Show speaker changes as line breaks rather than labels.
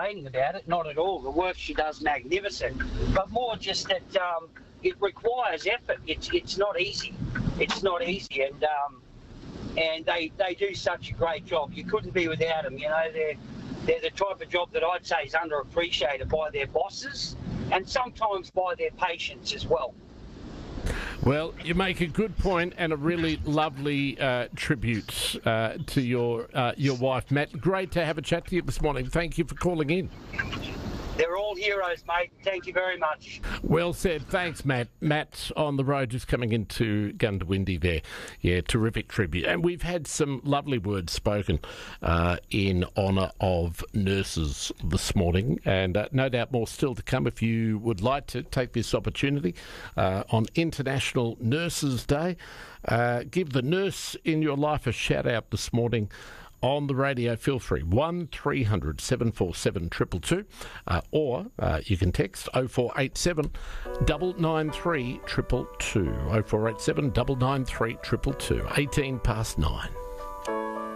complaining about it, not at all. The work she does magnificent, but more just that it requires effort. It's not easy. It's not easy, and they do such a great job. You couldn't be without them. You know, they're the type of job that I'd say is underappreciated by their bosses and sometimes by their patients as well.
Well, you make a good point and a really lovely tribute to your wife, Matt. Great to have a chat to you this morning. Thank you for calling in.
They're all heroes, mate. Thank you very much.
Well said. Thanks, Matt. Matt's on the road just coming into Goondiwindi there. Yeah, terrific tribute. And we've had some lovely words spoken in honour of nurses this morning. And no doubt more still to come if you would like to take this opportunity on International Nurses Day. Give the nurse in your life a shout out this morning. On the radio, feel free, 1300 747 222, or you can text 0487 993 222, 0487 993 222, 18 past 9.